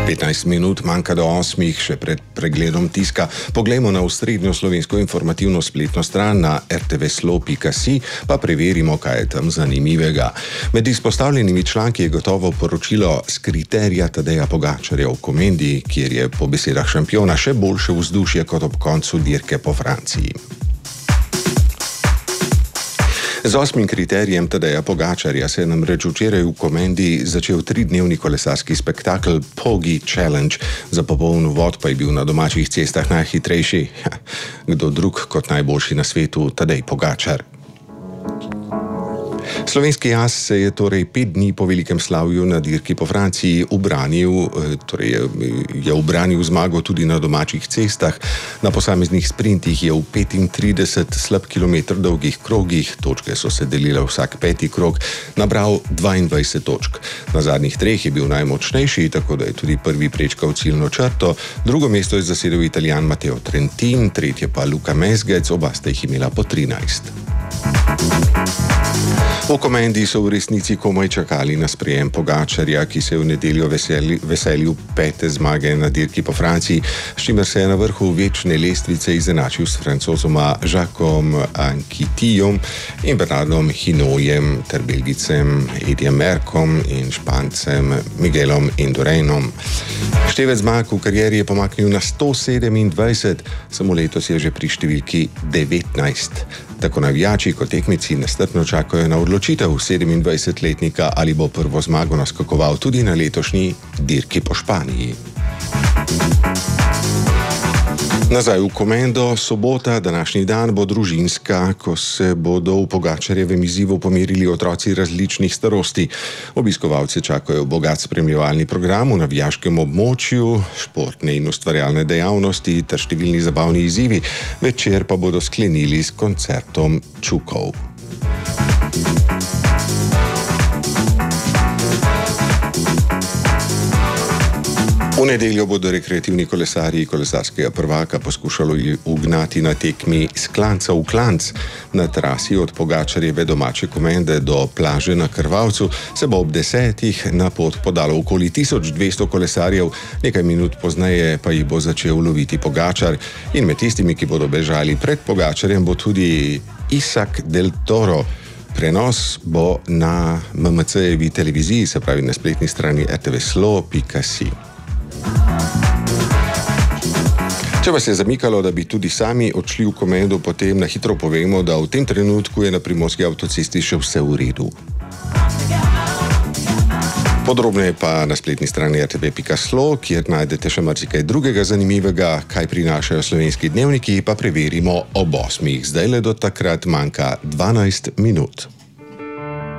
15 minut manjka do 8, še pred pregledom tiska. Poglejmo na osrednjo slovensko informativno spletno stran na rtvslo.si, pa preverimo, kaj je tam zanimivega. Med izpostavljenimi članki je gotovo poročilo s kriterija Tadeja Pogačarja v Komendi, kjer je po besedah šampiona še boljše vzdušje kot ob koncu dirke po Franciji. Z 8. kriterijem Tadeja Pogačarja se je namreč včeraj v Komendi začel 3-dnevni kolesarski spektakel Pogi Challenge. Za popoln uvod pa je bil na domačih cestah najhitrejši, kdo drug kot najboljši na svetu, Tadej Pogačar. Slovenski jaz se je torej 5 dni po velikem slavju na dirki po Franciji ubranil zmago tudi na domačih cestah. Na posameznih sprintih je v 35 slab kilometr dolgih krogih, točke so se delile vsak 5. krog, nabral 22 točk. Na zadnjih 3 je bil najmočnejši, tako da je tudi prvi prečkal ciljno črto, drugo mesto je zasedel Italijan Matteo Trentin, tretje pa Luka Mezgec, oba sta jih imela po 13. V Komendi so v resnici komaj čakali na sprejem Pogačarja, ki se je v nedeljo veselil 5. zmage na dirki po Franciji, s čimer se je na vrhu večne lestvice izenačil s Francozoma Jacquesom Anquetilom in Bernardom Hinaultem ter Belgicem Edijem Merckxom in Špancem Miguelom Indurainom. Števec zmag v karieri je pomaknil na 127, samo letos je že pri številki 19. Tako navijači kot tekmici nestrpno čakajo na odločitev 27-letnika, ali bo prvo zmago naskakoval tudi na letošnji dirki po Španiji. Nazaj v Komendo, sobota, današnji dan bo družinska, ko se bodo v Pogačarjevem izzivu pomerili otroci različnih starosti. Obiskovalce čakajo bogat spremljevalni program v navijaškem območju, športne in ustvarjalne dejavnosti ter številni zabavni izzivi. Večer pa bodo sklenili s koncertom Čukov. V nedeljo bodo rekreativni kolesarji kolesarskega prvaka poskušali ugnati na tekmi s klanca v klanc. Na trasi od Pogačarjeve domače Komende do plaže na Krvavcu se bo ob 10. na pot podalo okoli 1200 kolesarjev, nekaj minut pozneje pa jih bo začel loviti Pogačar. In med tistimi, ki bodo bežali pred Pogačarjem, bo tudi Isak del Toro. Prenos bo na MMC-jevi televiziji, se pravi na spletni strani rtvslo.si. Če vas je zamikalo, da bi tudi sami odšli v Komendo, potem na hitro povemo, da v tem trenutku je na primorski avtocesti še vse v redu. Podrobneje pa na spletni strani rtv.slo, kjer najdete še marsikaj drugega zanimivega, kaj prinašajo slovenski dnevniki, pa preverimo ob 8. Zdajle do takrat manjka 12 minut.